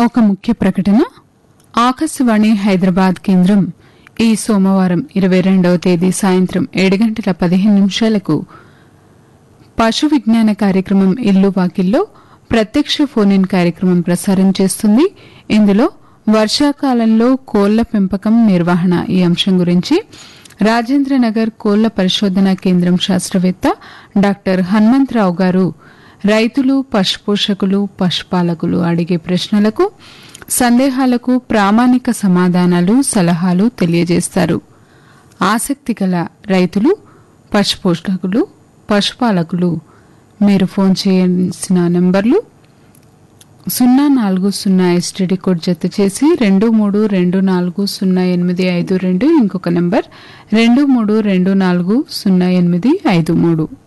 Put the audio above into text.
ఒక ముఖ్య ప్రకటన. ఆకాశవాణి హైదరాబాద్ కేంద్రం ఈ సోమవారం 22వ తేదీ సాయంత్రం 7:15 పశు విజ్ఞాన కార్యక్రమం ఇల్లు వాకిల్లో ప్రత్యక్ష ఫోన్ ఇన్ కార్యక్రమం ప్రసారం చేస్తుంది. ఇందులో వర్షాకాలంలో కోళ్ల పెంపకం నిర్వహణ ఈ అంశం గురించి రాజేంద్రనగర్ కోళ్ల పరిశోధనా కేంద్రం శాస్త్రవేత్త డాక్టర్ హనుమంతరావు గారు రైతులు, పశుపోషకులు, పశుపాలకులు అడిగే ప్రశ్నలకు, సందేహాలకు ప్రామాణిక సమాధానాలు, సలహాలు తెలియజేస్తారు. ఆసక్తి గల రైతులు, పశుపోషకులు, పశుపాలకులు మీరు ఫోన్ చేయాల్సిన నంబర్లు 040 ఎస్టీడీ కోడ్ జత చేసి 23240852, ఇంకొక నంబర్ 23240853.